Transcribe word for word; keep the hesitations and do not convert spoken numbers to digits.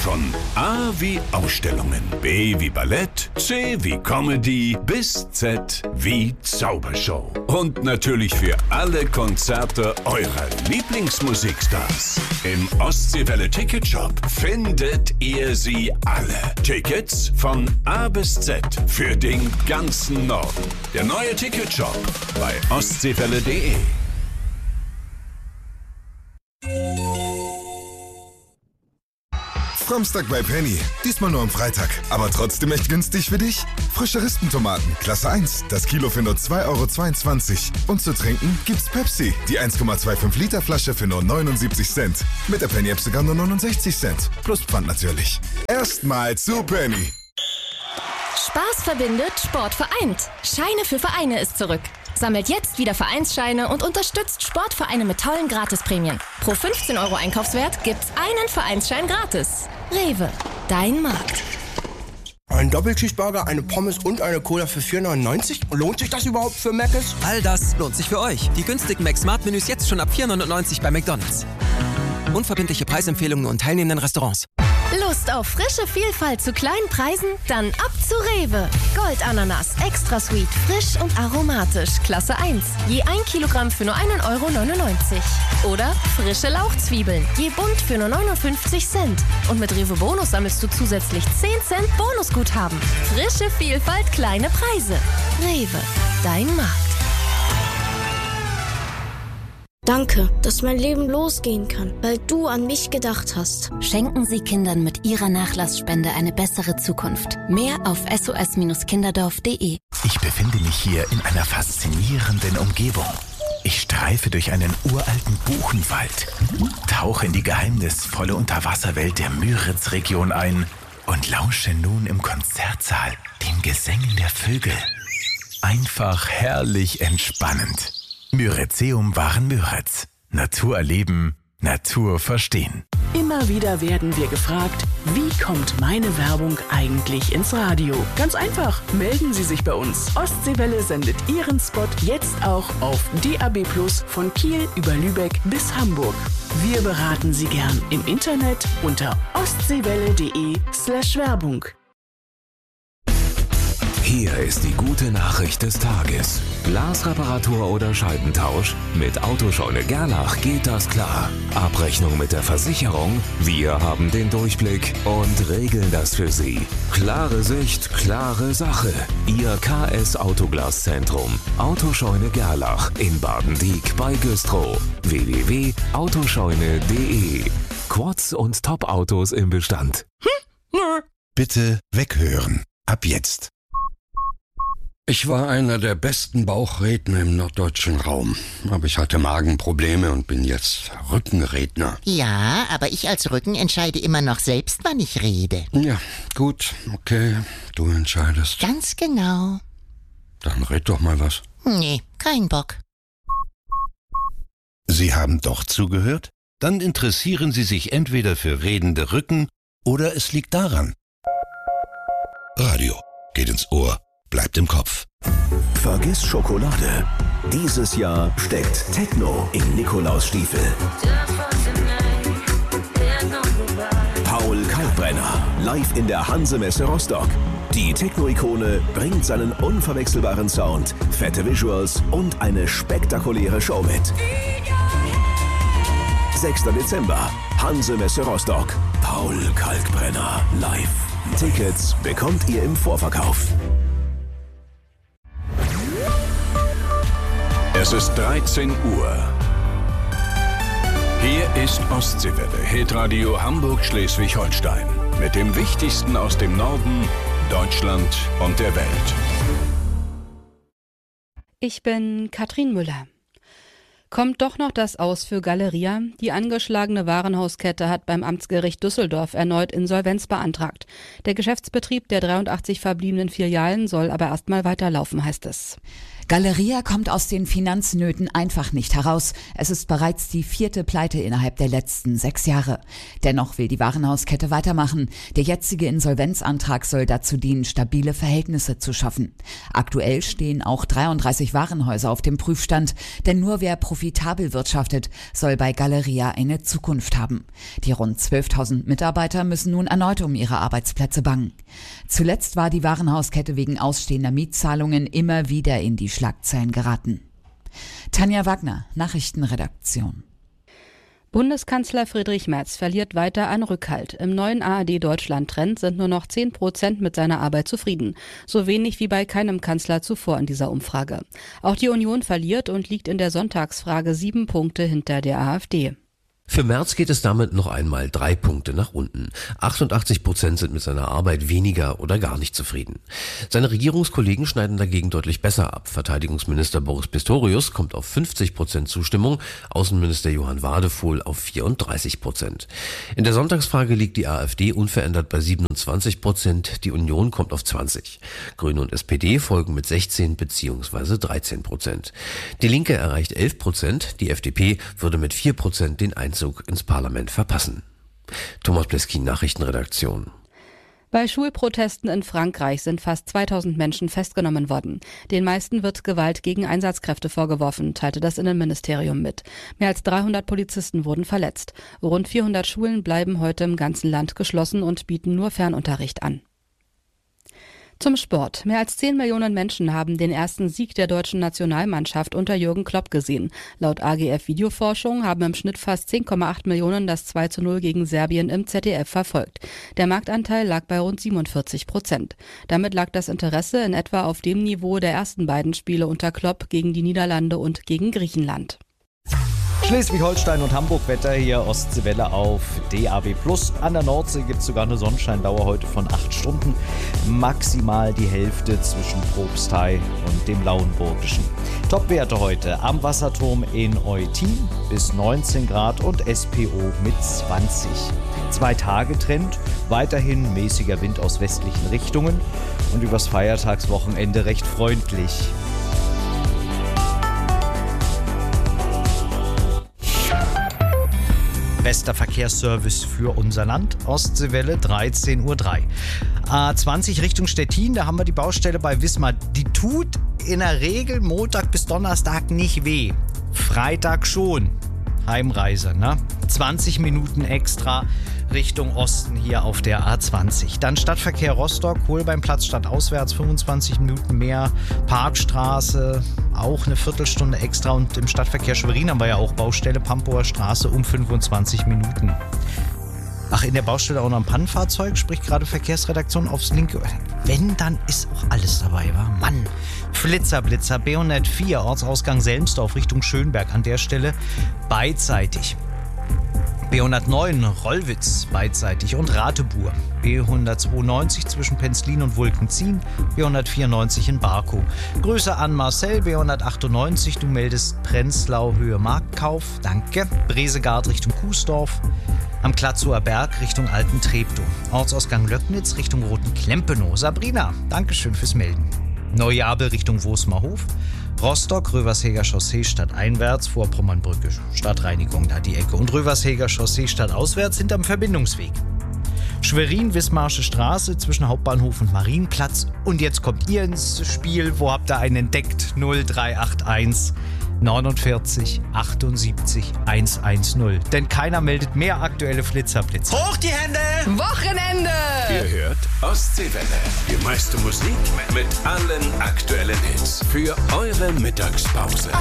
Von A wie Ausstellungen, B wie Ballett, C wie Comedy bis Z wie Zaubershow. Und natürlich für alle Konzerte eurer Lieblingsmusikstars. Im Ostseewelle Ticketshop findet ihr sie alle. Tickets von A bis Z für den ganzen Norden. Der neue Ticketshop bei ostseewelle punkt de. Samstag bei Penny. Diesmal nur am Freitag. Aber trotzdem echt günstig für dich. Frische Rispentomaten, Klasse eins. Das Kilo für nur zwei Euro zweiundzwanzig. Und zu trinken gibt's Pepsi. Die eins Komma fünfundzwanzig Liter Flasche für nur neunundsiebzig Cent. Mit der Penny-App sogar nur neunundsechzig Cent. Plus Pfand natürlich. Erstmal zu Penny. Spaß verbindet, Sport vereint. Scheine für Vereine ist zurück. Sammelt jetzt wieder Vereinsscheine und unterstützt Sportvereine mit tollen Gratisprämien. Pro fünfzehn Euro Einkaufswert gibt's einen Vereinsschein gratis. Rewe, dein Markt. Ein Doppelcheeseburger, eine Pommes und eine Cola für vier neunundneunzig? Lohnt sich das überhaupt für Mc's? All das lohnt sich für euch. Die günstigen Mac-Smart-Menüs jetzt schon ab vier neunundneunzig bei McDonald's. Unverbindliche Preisempfehlungen und teilnehmenden Restaurants. Lust auf frische Vielfalt zu kleinen Preisen? Dann ab zu Rewe. Goldananas, extra sweet, frisch und aromatisch, Klasse eins. Je ein Kilogramm für nur einen Euro neunundneunzig. Oder frische Lauchzwiebeln, je bunt für nur neunundfünfzig Cent. Und mit Rewe Bonus sammelst du zusätzlich zehn Cent Bonusguthaben. Frische Vielfalt, kleine Preise. Rewe, dein Markt. Danke, dass mein Leben losgehen kann, weil du an mich gedacht hast. Schenken Sie Kindern mit Ihrer Nachlassspende eine bessere Zukunft. Mehr auf s o s kinderdorf punkt de. Ich befinde mich hier in einer faszinierenden Umgebung. Ich streife durch einen uralten Buchenwald, tauche in die geheimnisvolle Unterwasserwelt der Müritz-Region ein und lausche nun im Konzertsaal den Gesängen der Vögel. Einfach herrlich entspannend. Myrizeum waren Müritz. Natur erleben, Natur verstehen. Immer wieder werden wir gefragt, wie kommt meine Werbung eigentlich ins Radio? Ganz einfach, melden Sie sich bei uns. Ostseewelle sendet Ihren Spot jetzt auch auf D A B plus von Kiel über Lübeck bis Hamburg. Wir beraten Sie gern im Internet unter ostseewelle punkt de slash Werbung. Hier ist die gute Nachricht des Tages. Glasreparatur oder Scheibentausch? Mit Autoscheune Gerlach geht das klar. Abrechnung mit der Versicherung? Wir haben den Durchblick und regeln das für Sie. Klare Sicht, klare Sache. Ihr K S Autoglaszentrum. Autoscheune Gerlach in Baden-Dieck bei Güstrow. w w w punkt autoscheune punkt de. Quads und Top-Autos im Bestand. Hm? Nö. Bitte weghören. Ab jetzt. Ich war einer der besten Bauchredner im norddeutschen Raum. Aber ich hatte Magenprobleme und bin jetzt Rückenredner. Ja, aber ich als Rücken entscheide immer noch selbst, wann ich rede. Ja, gut, okay, du entscheidest. Ganz genau. Dann red doch mal was. Nee, kein Bock. Sie haben doch zugehört? Dann interessieren Sie sich entweder für redende Rücken oder es liegt daran. Radio geht ins Ohr. Bleibt im Kopf. Vergiss Schokolade. Dieses Jahr steckt Techno in Nikolausstiefel. Paul Kalkbrenner, live in der Hanse-Messe Rostock. Die Techno-Ikone bringt seinen unverwechselbaren Sound, fette Visuals und eine spektakuläre Show mit. sechster Dezember, Hanse-Messe Rostock. Paul Kalkbrenner live. Tickets bekommt ihr im Vorverkauf. Es ist dreizehn Uhr. Hier ist Ostseewelle, Hitradio Hamburg-Schleswig-Holstein. Mit dem Wichtigsten aus dem Norden, Deutschland und der Welt. Ich bin Katrin Müller. Kommt doch noch das Aus für Galeria? Die angeschlagene Warenhauskette hat beim Amtsgericht Düsseldorf erneut Insolvenz beantragt. Der Geschäftsbetrieb der dreiundachtzig verbliebenen Filialen soll aber erstmal weiterlaufen, heißt es. Galeria kommt aus den Finanznöten einfach nicht heraus. Es ist bereits die vierte Pleite innerhalb der letzten sechs Jahre. Dennoch will die Warenhauskette weitermachen. Der jetzige Insolvenzantrag soll dazu dienen, stabile Verhältnisse zu schaffen. Aktuell stehen auch dreiunddreißig Warenhäuser auf dem Prüfstand, denn nur wer profitabel wirtschaftet, soll bei Galeria eine Zukunft haben. Die rund zwölftausend Mitarbeiter müssen nun erneut um ihre Arbeitsplätze bangen. Zuletzt war die Warenhauskette wegen ausstehender Mietzahlungen immer wieder in die Schlagzeilen geraten. Tanja Wagner, Nachrichtenredaktion. Bundeskanzler Friedrich Merz verliert weiter an Rückhalt. Im neuen A R D-Deutschland-Trend sind nur noch zehn Prozent mit seiner Arbeit zufrieden. So wenig wie bei keinem Kanzler zuvor in dieser Umfrage. Auch die Union verliert und liegt in der Sonntagsfrage sieben Punkte hinter der AfD. Für Merz geht es damit noch einmal drei Punkte nach unten. achtundachtzig Prozent sind mit seiner Arbeit weniger oder gar nicht zufrieden. Seine Regierungskollegen schneiden dagegen deutlich besser ab. Verteidigungsminister Boris Pistorius kommt auf fünfzig Prozent Zustimmung, Außenminister Johann Wadefuhl auf vierunddreißig Prozent. In der Sonntagsfrage liegt die AfD unverändert bei siebenundzwanzig Prozent, die Union kommt auf zwanzig. Grüne und S P D folgen mit sechzehn bzw. dreizehn Prozent. Die Linke erreicht elf Prozent, die F D P würde mit vier Prozent den Einzug ins Parlament verpassen. Thomas Pleskin, Nachrichtenredaktion. Bei Schulprotesten in Frankreich sind fast zweitausend Menschen festgenommen worden. Den meisten wird Gewalt gegen Einsatzkräfte vorgeworfen, teilte das Innenministerium mit. Mehr als dreihundert Polizisten wurden verletzt. Rund vierhundert Schulen bleiben heute im ganzen Land geschlossen und bieten nur Fernunterricht an. Zum Sport. Mehr als zehn Millionen Menschen haben den ersten Sieg der deutschen Nationalmannschaft unter Jürgen Klopp gesehen. Laut A G F Videoforschung haben im Schnitt fast zehn Komma acht Millionen das zwei zu null gegen Serbien im Z D F verfolgt. Der Marktanteil lag bei rund siebenundvierzig Prozent. Damit lag das Interesse in etwa auf dem Niveau der ersten beiden Spiele unter Klopp gegen die Niederlande und gegen Griechenland. Schleswig-Holstein und Hamburg-Wetter hier, Ostseewelle auf D A B plus. An der Nordsee gibt es sogar eine Sonnenscheindauer heute von acht Stunden. Maximal die Hälfte zwischen Probsthei und dem Lauenburgischen. Topwerte heute am Wasserturm in Eutin bis neunzehn Grad und S P O mit zwanzig. Zwei-Tage-Trend, weiterhin mäßiger Wind aus westlichen Richtungen und übers Feiertagswochenende recht freundlich. Bester Verkehrsservice für unser Land. Ostseewelle dreizehn Uhr drei. A zwanzig Richtung Stettin, da haben wir die Baustelle bei Wismar. Die tut in der Regel Montag bis Donnerstag nicht weh. Freitag schon. Heimreise, ne? zwanzig Minuten extra Richtung Osten hier auf der A zwanzig. Dann Stadtverkehr Rostock, Holbeinplatz stadtauswärts, fünfundzwanzig Minuten mehr. Parkstraße, auch eine Viertelstunde extra. Und im Stadtverkehr Schwerin haben wir ja auch Baustelle Pampower Straße um fünfundzwanzig Minuten. Ach, in der Baustelle auch noch ein Pannenfahrzeug, spricht gerade Verkehrsredaktion aufs linke. Wenn, dann ist auch alles dabei, wa? Mann. Flitzerblitzer, B hundertvier, Ortsausgang Selmsdorf Richtung Schönberg. An der Stelle beidseitig. B hundertneun, Rollwitz, beidseitig und Ratebuhr. B hundertzweiundneunzig zwischen Penzlin und Wulkenzien. B hundertvierundneunzig in Barkow. Grüße an Marcel, B hundertachtundneunzig. Du meldest Prenzlau, Höhe Marktkauf. Danke. Bresegard Richtung Kuesdorf. Am Klatzower Berg Richtung Alten Treptow. Ortsausgang Löcknitz Richtung Roten Klempenow. Sabrina, Dankeschön fürs Melden. Neujabel Richtung Wosmerhof. Rostock, Röversheger Chaussee stadteinwärts, Vorpommernbrücke, Stadtreinigung, da die Ecke. Und Röversheger Chaussee stadtauswärts hinterm Verbindungsweg. Schwerin, Wismarsche Straße zwischen Hauptbahnhof und Marienplatz. Und jetzt kommt ihr ins Spiel. Wo habt ihr einen entdeckt? null drei acht eins neunundvierzig achtundsiebzig hundertzehn. Denn keiner meldet mehr aktuelle Flitzerblitze. Hoch die Hände! Wochenende! Ihr hört Ostseewelle. Die meiste Musik mit allen aktuellen Hits für eure Mittagspause.